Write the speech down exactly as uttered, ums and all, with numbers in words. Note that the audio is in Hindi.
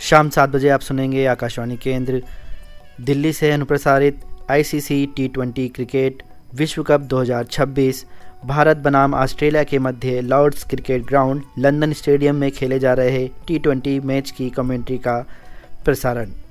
शाम सात बजे आप सुनेंगे आकाशवाणी केंद्र दिल्ली से अनुप्रसारित आईसीसी टी ट्वेंटी क्रिकेट विश्व कप दो हज़ार छब्बीस भारत बनाम ऑस्ट्रेलिया के मध्य Lord's cricket ground London stadium में खेले जा रहे टी ट्वेंटी मैच की कमेंट्री का प्रसारण।